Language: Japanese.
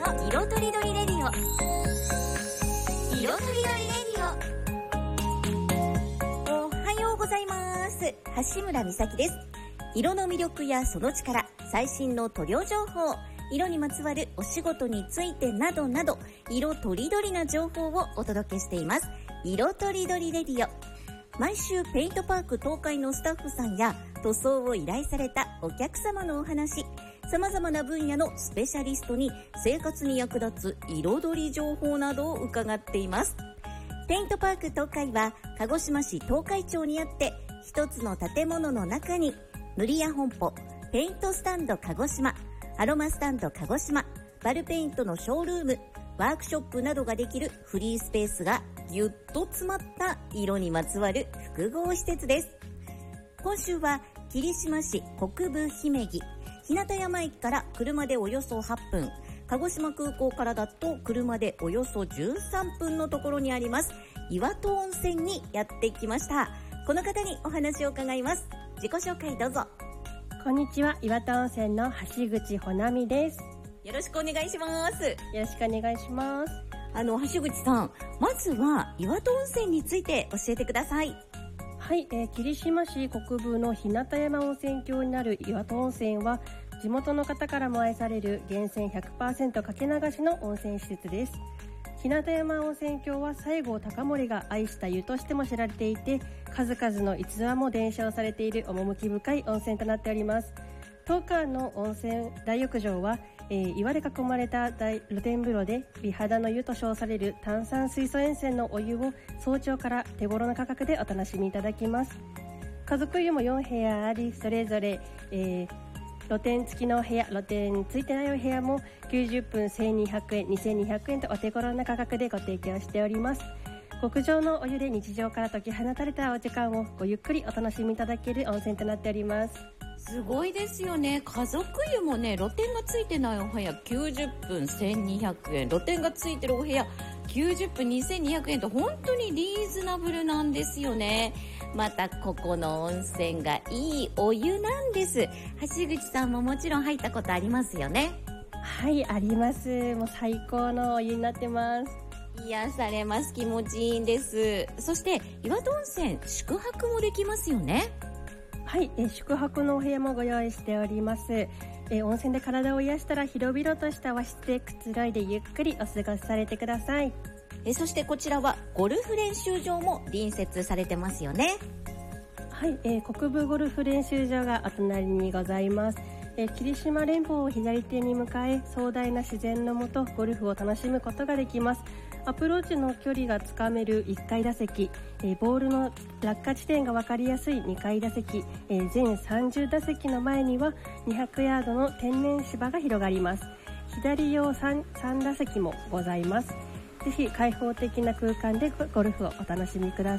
の色とりどりレディオ。色とりどりレディオ。おはようございます。橋村美咲です。色の魅力やその力、最新の塗料情報、色にまつわるお仕事についてなどなど、色とりどりな情報をお届けしています。色とりどりレディオ。毎週ペイントパーク東海のスタッフさんや塗装を依頼されたお客様のお話、様々な分野のスペシャリストに生活に役立つ彩り情報などを伺っています。ペイントパーク東海は鹿児島市東海町にあって、一つの建物の中に塗り屋本舗、ペイントスタンド鹿児島、アロマスタンド鹿児島、バルペイントのショールーム、ワークショップなどができるフリースペースがぎゅっと詰まった色にまつわる複合施設です。今週は霧島市国分姫木、日向山駅から車でおよそ8分、鹿児島空港からだと車でおよそ13分のところにあります岩戸温泉にやってきました。この方にお話を伺います。自己紹介どうぞ。 こんにちは、岩戸温泉の橋口穂波です。 よろしくお願いします。 よろしくお願いします。 橋口さん、まずは岩戸温泉について教えてください。 はい、霧島市国分の日向山温泉郷になる岩戸温泉は、地元の方からも愛される源泉 100% かけ流しの温泉施設です。日向山温泉郷は西郷隆盛が愛した湯としても知られていて、数々の逸話も伝承されている趣深い温泉となっております。当館の温泉大浴場は、岩で囲まれた露天風呂で美肌の湯と称される炭酸水素塩泉のお湯を早朝から手頃な価格でお楽しみいただきます。家族湯も4部屋あり、それぞれ、露天付きの部屋、露天ついてないお部屋も90分1200円、2200円とお手頃な価格でご提供しております。極上のお湯で日常から解き放たれたお時間をごゆっくりお楽しみいただける温泉となっております。 すごいですよね。家族湯もね、露天がついてないお部屋90分1200円、露天がついてるお部屋90分2200円と本当にリーズナブルなんですよね。またここの温泉がいいお湯なんです。橋口さんももちろん入ったことありますよね。 はい、あります。もう最高のお湯になってます。 癒されます。気持ちいいんです。そして岩戸温泉、宿泊もできますよね。 はい、宿泊のお部屋もご用意しております。温泉で体を癒したら広々とした和室でくつろいでゆっくりお過ごしされてください。 そしてこちらはゴルフ練習場も隣接されてますよね。 はい、国分ゴルフ練習場がお隣にございます。霧島連峰を左手に迎え、壮大な自然の下ゴルフを楽しむことができます。アプローチの距離がつかめる1階打席、ボールの落下地点が分かりやすい2階打席、全30打席の前には200ヤードの天然芝が広がります。左用 3打席もございます。ぜひ開放的な空間でゴルフをお楽しみくだ